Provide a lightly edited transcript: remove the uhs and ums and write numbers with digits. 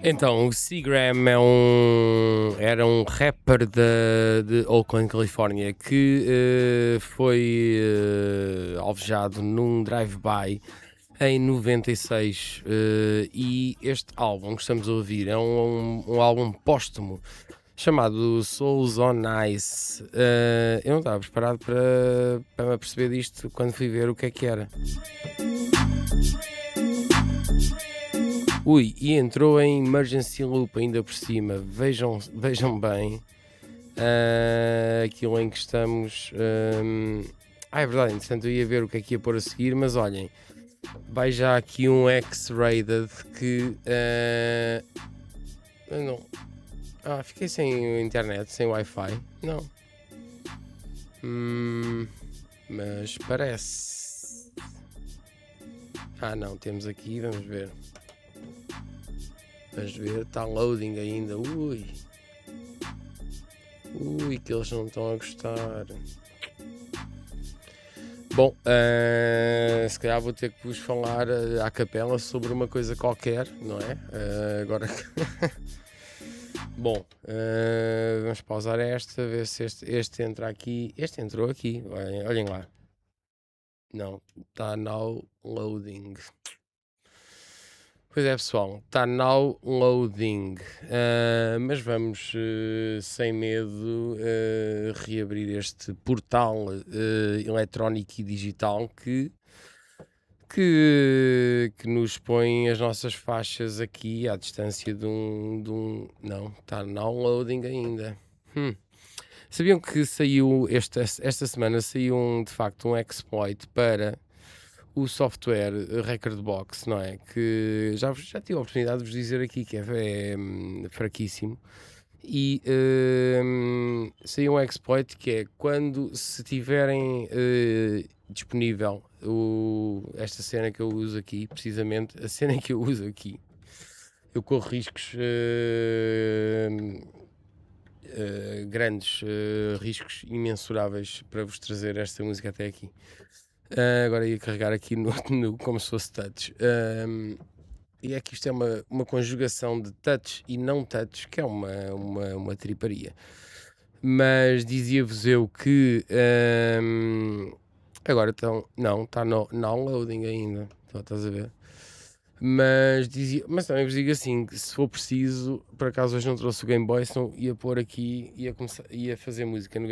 Então, o Seagram era um rapper de Oakland, Califórnia, que foi alvejado num drive-by em 96. E este álbum que estamos a ouvir é um álbum póstumo chamado Souls on Ice. Eu não estava preparado para me aperceber disto quando fui ver o que é que era. Ui, e entrou em Emergency Loop ainda por cima. Vejam bem aquilo em que estamos. É verdade, entretanto eu ia ver o que é que ia pôr a seguir, mas olhem, vai já aqui um X-Rated que. Não. Fiquei sem internet, sem Wi-Fi. Não. Mas parece. Não, temos aqui, vamos ver. Vamos ver, está loading ainda. Ui, que eles não estão a gostar. Bom, se calhar vou ter que vos falar à capela sobre uma coisa qualquer, não é? Agora. Bom, vamos pausar esta, ver se este entra aqui. Este entrou aqui, olhem lá. Não, está now loading. Pois é, pessoal, está now loading, mas vamos sem medo reabrir este portal eletrónico e digital que nos põe as nossas faixas aqui à distância de um... Não, está now loading ainda. Sabiam que saiu esta semana de facto um exploit para o software Rekordbox, não é? Que já tive a oportunidade de vos dizer aqui que é fraquíssimo. E saiu um exploit que é quando se tiverem disponível esta cena que eu uso aqui, precisamente a cena que eu uso aqui, eu corro riscos grandes, riscos imensuráveis para vos trazer esta música até aqui. Agora ia carregar aqui no como se fosse touch. E é que isto é uma conjugação de touch e não touch, que é uma triparia. Mas dizia-vos eu que agora estão. Não, está no downloading ainda. Então, estás a ver? Mas também vos digo assim, que se for preciso, por acaso hoje não trouxe o Game Boy, senão ia pôr aqui, ia fazer música no